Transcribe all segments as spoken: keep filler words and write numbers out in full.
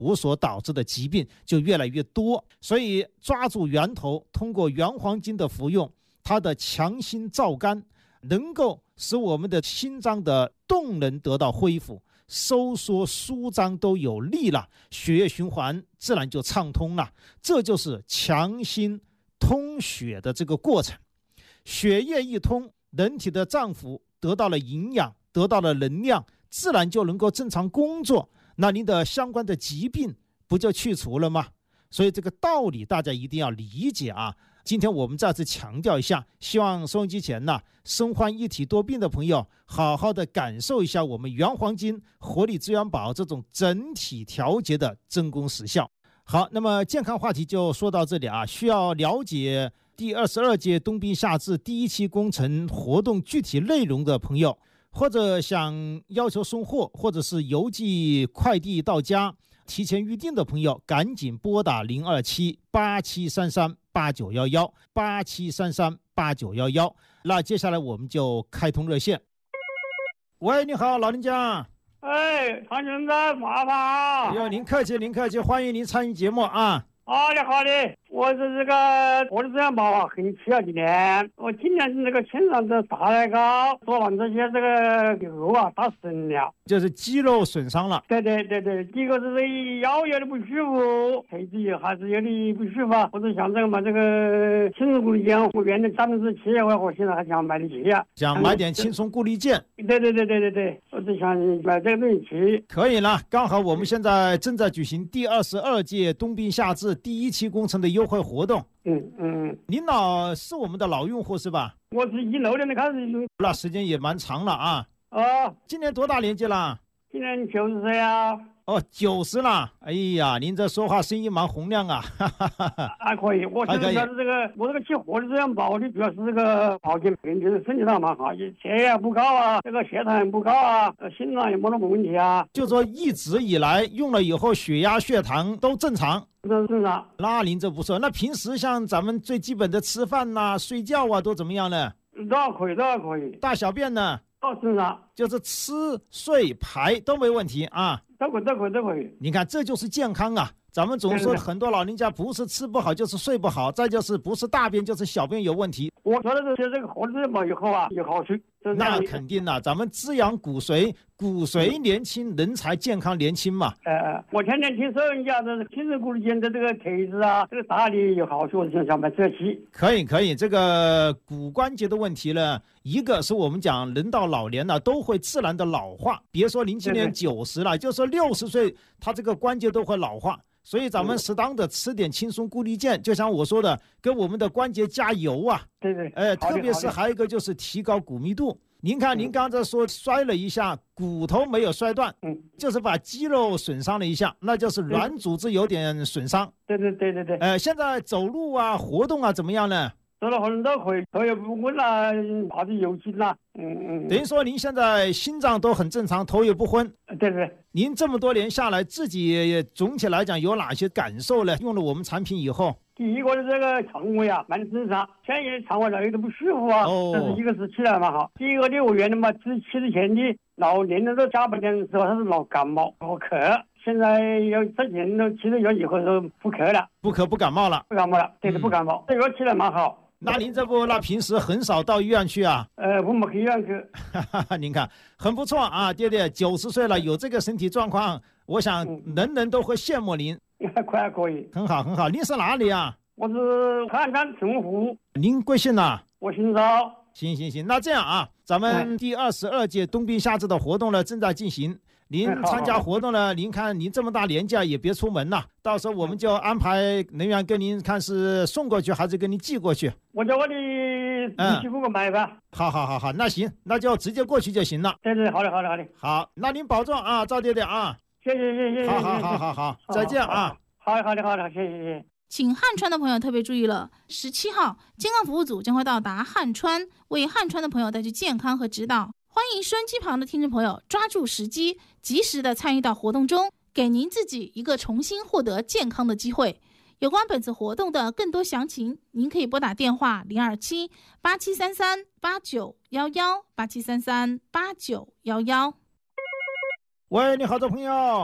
无所导致的疾病就越来越多。所以抓住源头，通过原黄金的服用，它的强心燥肝，能够使我们的心脏的动能得到恢复，收缩舒张都有力了，血液循环自然就畅通了。这就是强心通血的这个过程。血液一通，人体的脏腑得到了营养，得到了能量，自然就能够正常工作，那您的相关的疾病不就去除了吗？所以这个道理大家一定要理解啊。今天我们再次强调一下，希望收音机前呢身患一体多病的朋友好好的感受一下我们原黄金活力资源宝这种整体调节的真功实效。好，那么健康话题就说到这里啊。需要了解第二十二届冬病夏治第一期工程活动具体内容的朋友，或者想要求送货，或者是邮寄快递到家提前预定的朋友，赶紧拨打零二七八七三三八九一一八七三三八九一一。那接下来我们就开通热线。喂，你好，老人家。 哎，唐先生，麻烦啊！ 哎呦，您客气，您客气，欢迎您参与节目啊！ 好的，好的，我是这个活力资源宝啊，很气啊！今年我今年是那个心脏的大奶高，做完这些这个肉啊，打神了， 就是肌肉损伤了。 对对对对，第一个是这腰有点不舒服，腿子也还是有点不舒服啊。或者像这个嘛，这个轻松固力健，我原来三分之七，我我现在还想买点去啊， 想买点轻松固力健。 对对对对对对，我只想买这个东西去。 可以了，刚好我们现在正在举行第二十二届冬病夏治第一期工程的优惠活动。 嗯嗯， 您老是我们的老用户是吧？ 我是一六年的开始用， 那时间也蛮长了啊。 哦， 今年多大年纪了？ 今年九十岁啊。 哦，九十了。哎呀，您这说话声音蛮洪亮啊。哈哈哈哈还可以，我现在主要是这个，我这个起活力资源宝的主要是这个保健品，就是身体上蛮好，血压不高啊，这个血糖也不高啊，心脏也没什么问题啊。 就说一直以来用了以后，血压、血糖都正常。 正正常。 那您这不错。那平时像咱们最基本的吃饭呐、睡觉啊，都怎么样呢？ 都还可以，都还可以。 大小便呢？ 都正常。 就是吃、睡、排都没问题啊。 都可以，都可以，都可以。 你看，这就是健康啊！咱们总说很多老人家不是吃不好就是睡不好，再就是不是大便就是小便有问题。 我说的是这个活力资源宝以后啊，有好处。 那肯定了，咱们滋养骨髓，骨髓年轻，人才健康年轻嘛。 呃，我天天听说人家这是轻松固力健的这个腿子啊，这个大力有好处，我就想买这期。 可以可以，这个骨关节的问题呢，一个是我们讲人到老年了都会自然的老化，别说您今年九十了，就说六十岁，他这个关节都会老化。所以咱们适当的吃点轻松固力健，就像我说的，跟我们的关节加油啊。 对对。 哎，特别是还有一个就是提高骨密度。您看，您刚才说摔了一下，骨头没有摔断， 嗯， 就是把肌肉损伤了一下，那就是软组织有点损伤。 对对对对对。 呃，现在走路啊、活动啊怎么样呢？ 走了很多可以，头也不昏啦，啥子有劲啦，嗯嗯。 等于说您现在心脏都很正常，头也不昏。 对对。 您这么多年下来，自己总体来讲有哪些感受呢？用了我们产品以后， 第一个是这个肠胃啊，蛮正常，现在肠胃有点不舒服啊。 哦。 但是一个是起来蛮好，第一个的我原来嘛，之七十前的老年人都加半年的时候，他是老感冒、好咳。现在有之前都七十岁以后都不咳了， 不咳不感冒了， 不感冒了，对的，不感冒，这个起来蛮好。 那您这不，那平时很少到医院去啊？ 呃，我们去医院去。 您看，很不错啊，爹爹九十岁了，有这个身体状况，我想人人都会羡慕您。 还可以，可以。 很好，很好。您是哪里啊？ 我是汉川澄湖。 您贵姓呢？ 我姓赵。 行行行，那这样啊，咱们第二十二届冬病夏治的活动呢正在进行。您参加活动呢，您看您这么大年纪啊，也别出门了，到时候我们就安排人员跟您看是送过去还是给您寄过去。 我叫我的弟媳妇给我买吧。 好好好好，那行，那就直接过去就行了。 对对，好的好的好的。 好，那您保重啊，赵爹爹啊。 谢谢谢谢谢谢。 好好好好好，再见啊。 好的好的好的，谢谢谢谢。 请汉川的朋友特别注意了，十七号健康服务组将会到达汉川，为汉川的朋友带去健康和指导。欢迎收音机旁的听众朋友抓住时机，及时的参与到活动中，给您自己一个重新获得健康的机会。有关本次活动的更多详情，您可以拨打电话零二七八七三三八九一一八七三三八九一一。 喂，你好，的朋友。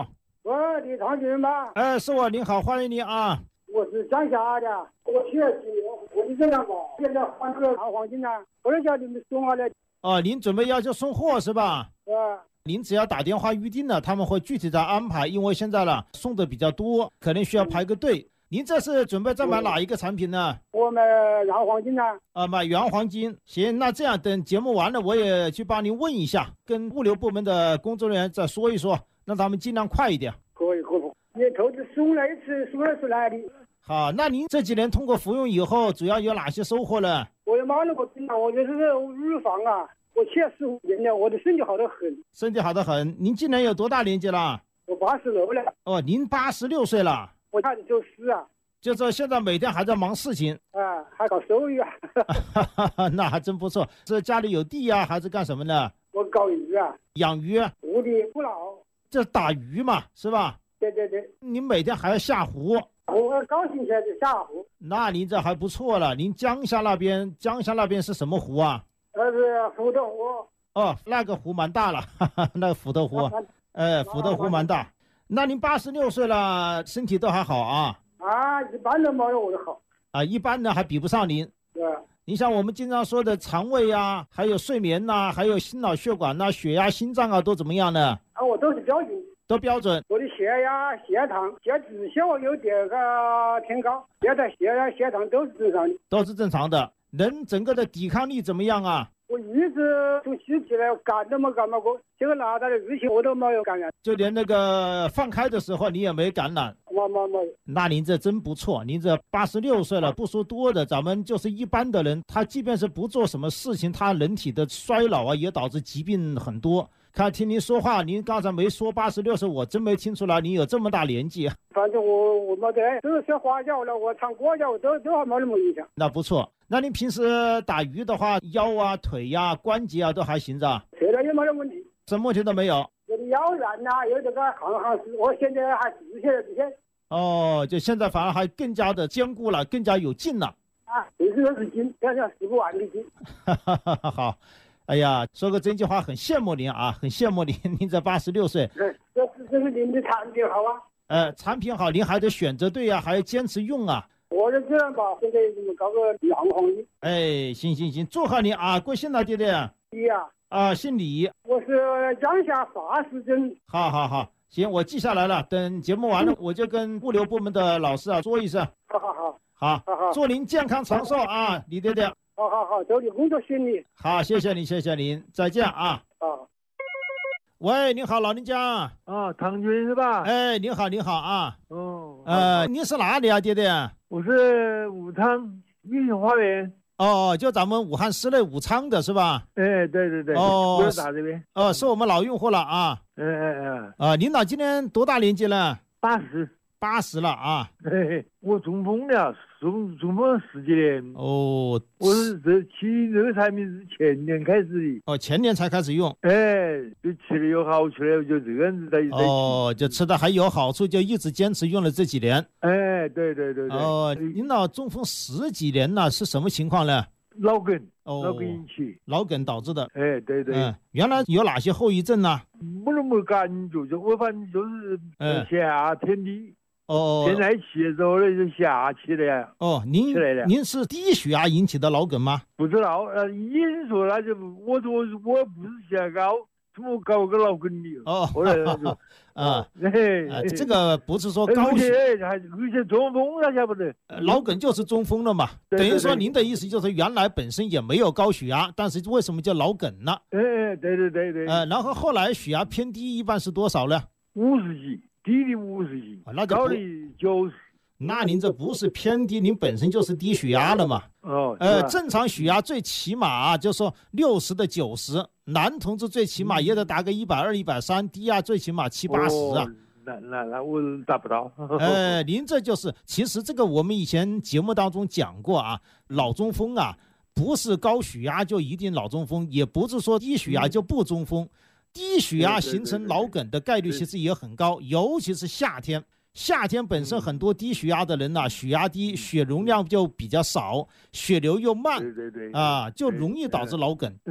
喂，李长军吗？ 哎，是我，您好，欢迎您啊。 我是江夏的，我去了几年，我就这样吧。现在换这个大黄金呢，我就叫你们送过来。 哦，您准备要去送货是吧？ 啊。 您只要打电话预定了，他们会具体的安排。因为现在呢送的比较多，可能需要排个队。嗯、您这是准备再买哪一个产品呢？ 我买原黄金呢。 啊，买原黄金。行，那这样等节目完了，我也去帮您问一下，跟物流部门的工作人员再说一说，让他们尽量快一点。 可以，可以。你投资送了一次，送的是哪里？ 好，那您这几年通过服用以后，主要有哪些收获呢？ 我也买了个病啊，我就是预防啊。我七十五年了，我的身体好得很。 身体好得很。您今年有多大年纪了？ 我八十六了。 哦，您八十六岁了。 我开始做事啊。 就是现在每天还在忙事情。 啊，还搞收益啊。 那还真不错。是家里有地呀、啊，还是干什么的？ 我搞鱼啊。 养鱼。 湖里不老。 这打鱼嘛，是吧？ 对对对。 您每天还要下湖。 我高兴起来就下湖。 那您这还不错了。您江夏那边，江夏那边是什么湖啊？ 那是虎头湖。 哦，那个湖蛮大了，哈哈，那个虎头湖，呃，虎头湖蛮大。那您八十六岁了，身体都还好啊？ 啊，一般人没有我的好。 啊，一般人还比不上您。 对。 你像我们经常说的肠胃啊，还有睡眠呐、啊，还有心脑血管呐、啊、血压、心脏啊，都怎么样呢？ 啊，我都是标准。 都标准。 我的血压、血糖、血脂小有点个偏高，现在血压、血糖都是正常的。 都是正常的。人整个的抵抗力怎么样啊？ 我一直从吸起来感都没感冒过，这个拿到的日期我都没有感染， 就连那个放开的时候你也没感染。 没没没。 那您这真不错，您这八十六岁了，不说多的，咱们就是一般的人，他即便是不做什么事情，他人体的衰老啊，也导致疾病很多。看听您说话，您刚才没说八十六岁，我真没听出来您有这么大年纪。 反正我我没得，都是学花脚了，我唱歌脚都都还没那么影响。 那不错。那您平时打鱼的话，腰啊、腿呀、啊、关节啊都还行着？ 这个也没得问题， 什么问题都没有。 有的腰软呐、啊，有这个行行是，我现在还直些这些。 哦，就现在反而还更加的坚固了，更加有劲了。 啊，这是是劲，想想十不万的劲。 哈哈哈！好。哎呀，说个真句话，很羡慕您啊，很羡慕您，您这八十六岁。 这是这是您的产品好啊。 呃，产品好，您还得选择对啊，还要坚持用啊。 我就这样吧，现在你们搞个洋黄金。 哎，行行行，祝贺你啊，贵姓了，爹爹？ 李呀。 啊，姓李。 我是江夏法师镇。 好好好，行，我记下来了。等节目完了，我就跟物流部门的老师啊说一声。 好好好。 好， 好好， 祝您健康长寿啊，李爹爹。 好好好，祝你工作顺利。 好，谢谢您，谢谢您，再见啊。 好。 喂，你好，老人家。 啊，唐军是吧？ 哎，你好，你好啊。 哦。 呃，你是哪里啊，爹爹？ 我是武昌英雄花园。 哦，就咱们武汉市内武昌的是吧？ 哎，对对对。 哦。 我打这边。 哦，是我们老用户了啊。 哎哎哎。 啊，领导今年多大年纪了？ 八十。 八十了啊！ 嘿嘿，我中风了，中中风十几年。 哦， 我是这起这个产品是前年开始的。 哦，前年才开始用。 哎，就吃的有好处了，就这个样子在。 哦，就吃的还有好处，就一直坚持用了这几年。 哎，对对对对。 哦，领导中风十几年了，是什么情况呢？ 脑梗。 哦， 脑梗引起。 脑梗导致的。 哎，对对。 嗯，原来有哪些后遗症呢？ 没那么感觉，就我反正就是夏天的。 哦， 现在起的时候呢，就下起来了。 哦，您您是低血压引起的脑梗吗？ 不知道，呃，医生说那就我说我不是血压高，怎么搞个脑梗的？ 哦， 后来就啊，哎，这个不是说高血压，还而且中风，那晓不得。 脑梗就是中风了嘛？等于说您的意思就是原来本身也没有高血压，但是为什么叫脑梗呢？ 哎，对对对对。 呃，然后后来血压偏低，一般是多少呢？ 五十几。低的五十几，高的九十。 那您这不是偏低，您本身就是低血压了嘛？ 哦， 呃，正常血压最起码啊，就说六十的九十，男同志最起码也得达个一百二、一百三，低压最起码七八十啊。 哦、那那那我达不到。 呃，您这就是，其实这个我们以前节目当中讲过啊，脑中风啊，不是高血压就一定脑中风，也不是说低血压就不中风。嗯，低血压形成脑梗的概率其实也很高，尤其是夏天。夏天本身很多低血压的人呐、啊，血压低，血容量就比较少，血流又慢， 对对对， 啊，就容易导致脑梗。 对，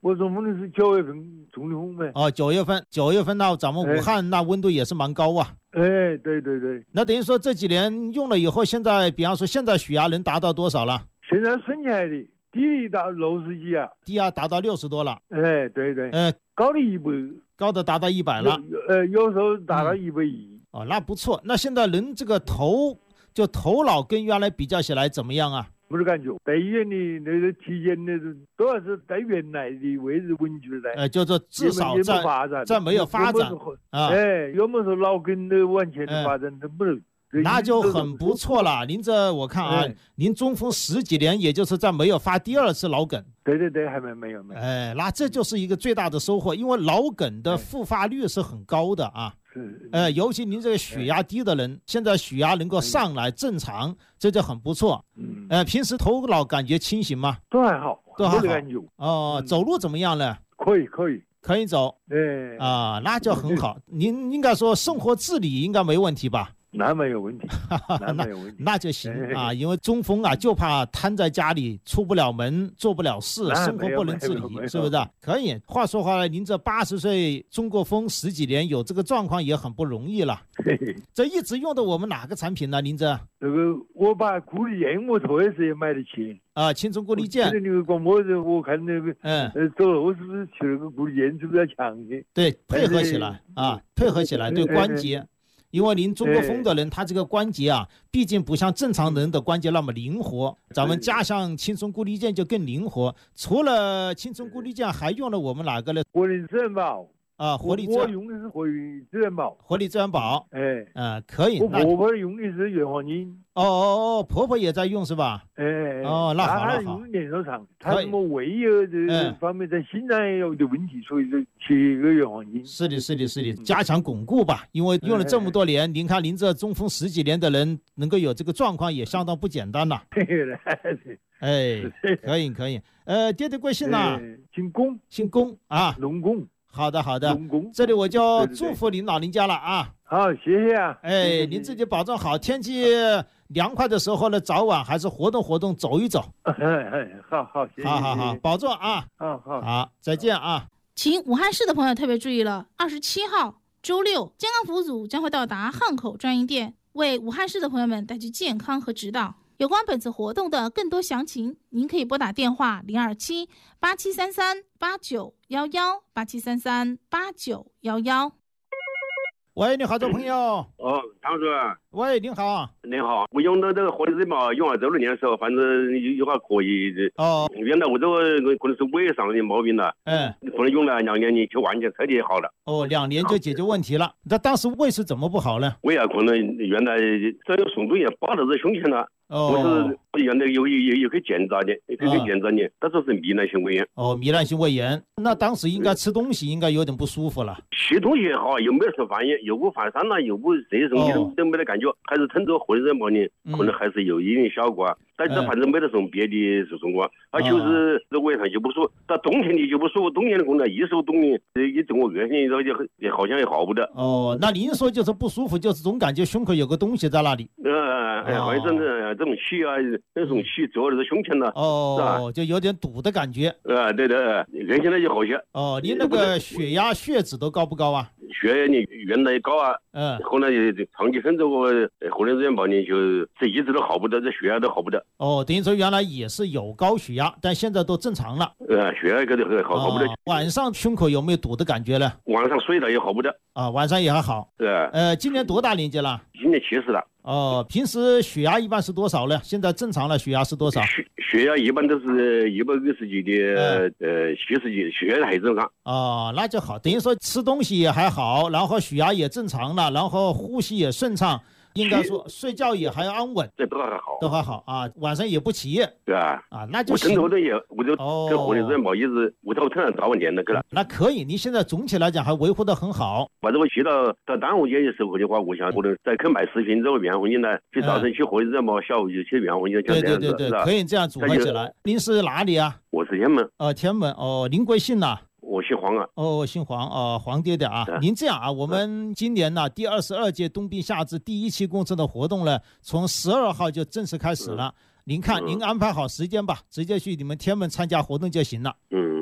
我中风的是九月份中的风呗。 哦，九月份，九月份那咱们武汉那温度也是蛮高啊。 哎，对对对。 那等于说这几年用了以后，现在比方说现在血压能达到多少了？ 现在升起来的，低到六十几啊， 低压达到六十多了。 哎，对对。 呃， 高的一百， 高的达到一百了。 呃，有时候达到一百一。 哦，那不错。那现在人这个头就头脑跟原来比较起来怎么样啊？ 没得感觉，在医院的那个体检的都要是在原来的位置稳住的。 呃，就是至少在在没有发展啊。哎，有没有说脑梗的完全的发展都没有。 那就很不错了。您这我看啊，您中风十几年，也就是在没有发第二次脑梗。 对对对，还没没有没有。 哎，那这就是一个最大的收获，因为脑梗的复发率是很高的啊。 是。 呃，尤其您这个血压低的人，现在血压能够上来正常，这就很不错。 嗯。 呃，平时头脑感觉清醒吗？ 都还好， 都还好。 感觉。 哦，走路怎么样呢？ 可以可以。 可以走。 哎。 啊，那就很好。您应该说生活自理应该没问题吧？ 那没有问题，那没有问题， 那就行啊。因为中风啊，就怕瘫在家里，出不了门，做不了事，生活不能自理，是不是？可以。话说回来，您这八十岁中过风十几年，有这个状况也很不容易了。这一直用的我们哪个产品呢？您这？ 这个我把固力健我头也是也买得起啊，青春固力健。 那个广播的，我看那个， 嗯， 呃，走路是不是去那个固力健是不是要强些？ 对，配合起来啊，配合起来对关节。因为您中过风的人，他这个关节啊，毕竟不像正常人的关节那么灵活。咱们加上青春固力健就更灵活。除了青春固力健，还用了我们哪个呢？ 活力自然宝啊，活力自我用的是活力自然宝。 活力自然宝， 哎， 啊，可以。 我婆婆用的是原黄金。 哦哦哦，婆婆也在用是吧？ 哎， 哦，那好那好。 她用年头长，她什么胃有这方面在心脏也有点问题，所以就吃个原黄金。 是的，是的，是的，加强巩固吧。因为用了这么多年，您看您这中风十几年的人，能够有这个状况也相当不简单了。哎，可以可以。呃，爹爹贵姓呢？ 姓龚， 姓龚啊， 龙龚。 好的好的，这里我就祝福您老人家了啊！ 好，谢谢啊！ 哎，您自己保重好，天气凉快的时候呢，早晚还是活动活动，走一走。 好好，谢谢， 好好好，保重啊！ 好好好，再见啊！ 请武汉市的朋友特别注意了，二十七号周六，健康服务组将会到达汉口专营店，为武汉市的朋友们带去健康和指导。有关本次活动的更多详情，您可以拨打电话零二七八七三三八九幺幺八七三三八九幺幺。 喂，你好，这朋友。 哦，唐叔。 喂，您好。 您好，我用的这个活力自保用了这么多年的时候，反正有有还可以的。 哦。 原来我这个可能是胃上的毛病了。 嗯。 可能用了两年，你就完全彻底好了。 哦，两年就解决问题了。那当时胃是怎么不好呢？ 胃啊，可能原来这个送东西扒到这胸前了。 哦。 我是原来有有有个检查的，有个检查的，但是是糜烂性胃炎。 哦，糜烂性胃炎，那当时应该吃东西应该有点不舒服了。 吃东西也好，又没得什反应，又不发烧了，又不这种都都没得感觉，还是趁着活力自然宝呢，可能还是有一定效果。但是反正没得什么别的是什么，啊，就是这胃上就不舒服。到冬天你就不舒服，冬天的可能一受冬天，一整个月份就也好像也好不得。 哦，那您说就是不舒服，就是总感觉胸口有个东西在那里。 呃，哎，好像这种这种气啊，那种气坐在这胸前了。 哦，就有点堵的感觉。 啊，对的，原现在就好些。 哦，您那个血压、血脂都高不高啊？ 血压你原来高啊，嗯，后来长期趁这个活力自然宝呢，就这一直都好不得，这血压都好不得。 哦，等于说原来也是有高血压，但现在都正常了。 呃，血压个都好好不得。 晚上胸口有没有堵的感觉呢？ 晚上睡了也好不得。 啊，晚上也还好。 对。 呃，今年多大年纪了？ 今年七十了。 哦，平时血压一般是多少呢？现在正常了，血压是多少？ 血血压一般都是一百二十几的，呃呃七十几，血压还正常。 哦，那就好，等于说吃东西也还好，然后血压也正常了，然后呼吸也顺畅。应该说睡觉也还安稳， 这都还好， 都还好啊，晚上也不起夜， 对啊， 啊，那就我枕头的也，我就这活力自然宝一直我头疼早晚点的去了。 那可以，你现在总体来讲还维护得很好。 把这个去到到端午节的时候的话，我想可能再去买食品这个原黄金呢，去早晨去活力自然宝，下午就去原黄金， 对对对对，可以这样组合起来。您是哪里啊？ 我是天门。 哦，天门哦，您贵姓呢？ 我姓黄啊。 哦，姓黄哦，黄爹爹啊。您这样啊，我们今年呢第二十二届冬病夏治第一期工程的活动呢，从十二号就正式开始了。您看，您安排好时间吧，直接去你们天门参加活动就行了。 嗯嗯，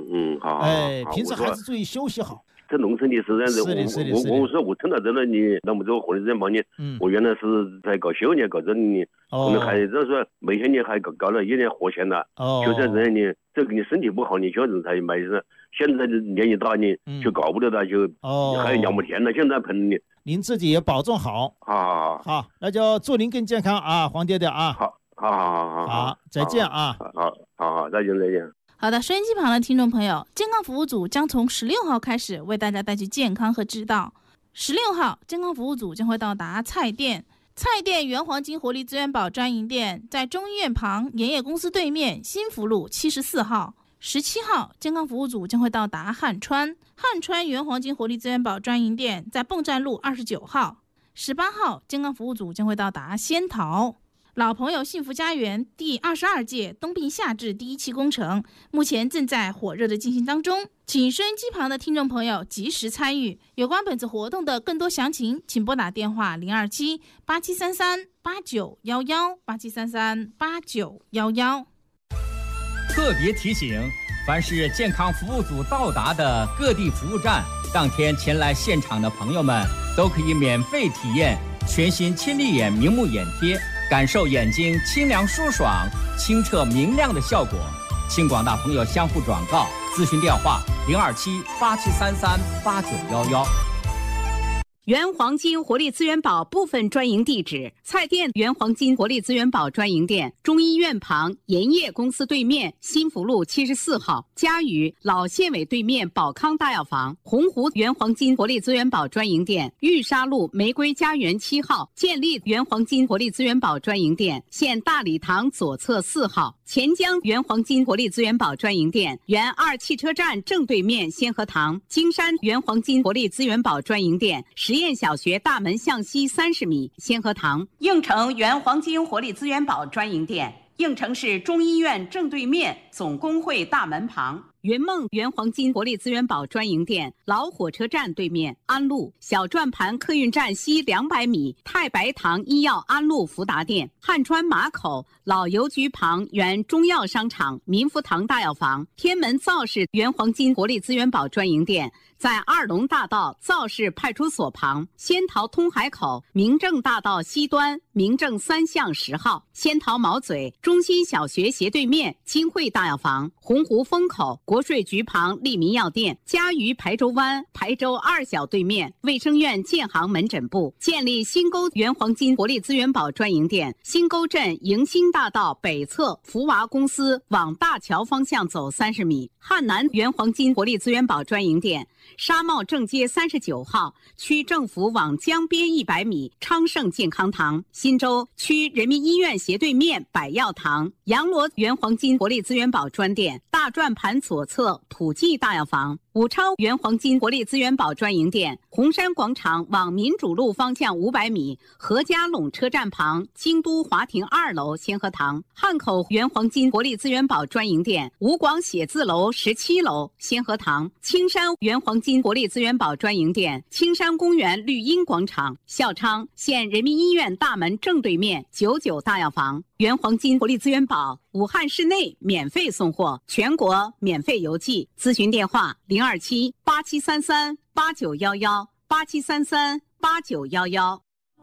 好， 哎， 好平时我说还是注意休息好。 这农村的实在是是的是的是的我我我说我听到这了，你那么多活力资源保年， 嗯， 我原来是在搞修年搞这里， 哦可能还就是说每些年还搞搞了一点活钱了， 哦， 就在这里，这个你身体不好，你小人才买是，现在的年纪大你嗯就搞不了了，就哦， 还有两亩田了，现在盆里。 您自己也保重好。 好好好， 好，那就祝您更健康啊，黄爹爹啊。 好，好好好好好，再见啊。 好好好好，再见再见。 好的，收音机旁的听众朋友，健康服务组将从十六号开始为大家带去健康和指导。十六号，健康服务组将会到达菜店，菜店原黄金活力资源宝专营店在中医院旁盐业公司对面新福路七十四号。十七号，健康服务组将会到达汉川，汉川原黄金活力资源宝专营店在泵站路二十九号。十八号，健康服务组将会到达仙桃。老朋友幸福家园第二十二届冬病夏治第一期工程目前正在火热的进行当中，请收音机旁的听众朋友及时参与。有关本次活动的更多详情，请拨打电话零二七八七三三八九一一八七三三八九一一。 特别提醒，凡是健康服务组到达的各地服务站，当天前来现场的朋友们都可以免费体验全新千里眼明目眼贴，感受眼睛清凉舒爽、清澈明亮的效果。请广大朋友相互转告，咨询电话零二七八七三三八九幺幺。 原黄金活力资源宝部分专营地址：菜店原黄金活力资源宝专营店中医院旁盐业公司对面新福路七十四号，嘉峪老县委对面宝康大药房；洪湖原黄金活力资源宝专营店玉沙路玫瑰家园七号，建立原黄金活力资源宝专营店现大礼堂左侧四号；钱江原黄金活力资源宝专营店原二汽车站正对面先河堂；金山原黄金活力资源宝专营店实验小学大门向西三十米先河堂；应城原黄金活力资源宝专营店应城市中医院正对面总工会大门旁；云梦原黄金活力资源宝专营店老火车站对面安路小转盘客运站西两百米太白堂医药安路福达店；汉川马口老邮局旁原中药商场民福堂大药房；天门造市原黄金活力资源宝专营店在二龙大道造市派出所旁；仙桃通海口明正大道西端明正三巷十号；仙桃毛嘴中心小学斜对面金汇大药房；洪湖风口国税局旁利民药店；嘉峪排州湾排州二小对面卫生院建行门诊部；建立新沟原黄金活力资源宝专营店新沟镇迎新大道北侧福娃公司往大桥方向走三十米；汉南原黄金活力资源宝专营店沙茂正街三十九号区政府往江边一百米昌盛健康堂；新洲区人民医院斜对面百药堂；阳罗原黄金活力资源宝专店大转盘左侧普济大药房；武昌原黄金活力资源宝专营店红山广场往民主路方向五百米何家垄车站旁京都华庭二楼先河堂；汉口原黄金活力资源宝专营店吴广写字楼十七楼先河堂；青山原黄金活力资源宝专营店青山公园绿荫广场；孝昌县人民医院大门正对面九九大药房；原黄金活力资源宝武汉市内免费送货，全国免费邮寄。咨询电话零二七八七三三八九幺幺八七三三八九幺幺。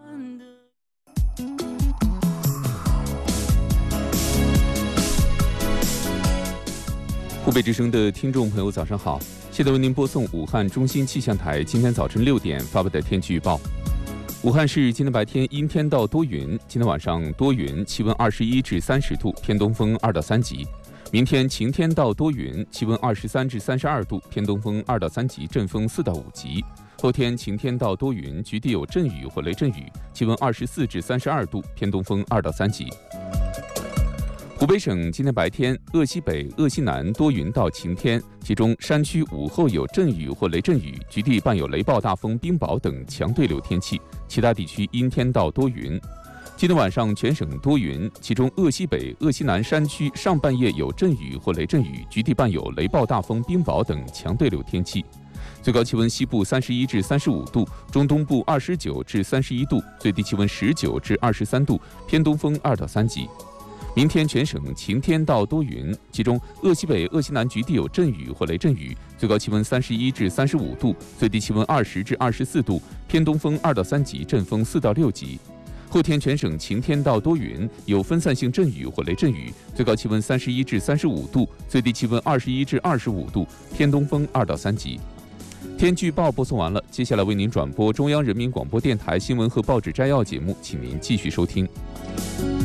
湖北之声的听众朋友，早上好！现在为您播送武汉中心气象台今天早晨六点发布的天气预报。武汉市今天白天阴天到多云，今天晚上多云，气温二十一至三十度，偏东风二到三级。明天晴天到多云，气温二十三至三十二度，偏东风二到三级，阵风四到五级。后天晴天到多云，局地有阵雨或雷阵雨，气温二十四至三十二度，偏东风二到三级。湖北省今天白天鄂西北、鄂西南多云到晴天，其中山区午后有阵雨或雷阵雨，局地伴有雷暴、大风、冰雹等强对流天气，其他地区阴天到多云。今天晚上全省多云，其中鄂西北、鄂西南山区上半夜有阵雨或雷阵雨，局地伴有雷暴、大风、冰雹等强对流天气。最高气温西部三十一至三十五度，中东部二十九至三十一度，最低气温十九至二十三度，偏东风二到三级。 明天全省晴天到多云，其中鄂西北、鄂西南局地有阵雨或雷阵雨，最高气温三十一至三十五度，最低气温二十至二十四度，偏东风二到三级，阵风四到六级。后天全省晴天到多云，有分散性阵雨或雷阵雨，最高气温三十一至三十五度，最低气温二十一至二十五度，偏东风二到三级。天气预报播送完了，接下来为您转播中央人民广播电台新闻和报纸摘要节目，请您继续收听。